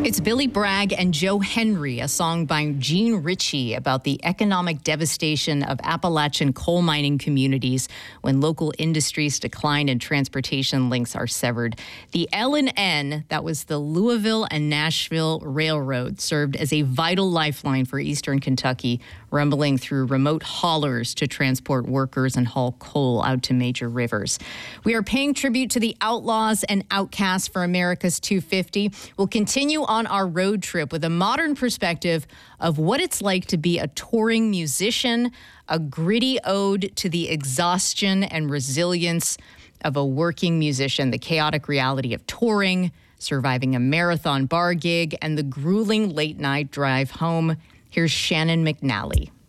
It's Billy Bragg and Joe Henry, a song by Gene Ritchie about the economic devastation of Appalachian coal mining communities when local industries decline and transportation links are severed. The L&N, that was the Louisville and Nashville Railroad, served as a vital lifeline for eastern Kentucky, rumbling through remote haulers to transport workers and haul coal out to major rivers. We are paying tribute to the outlaws and outcasts for America's 250. We'll continue on our road trip with a modern perspective of what it's like to be a touring musician, a gritty ode to the exhaustion and resilience of a working musician, the chaotic reality of touring, surviving a marathon bar gig, and the grueling late-night drive home. Here's Shannon McNally.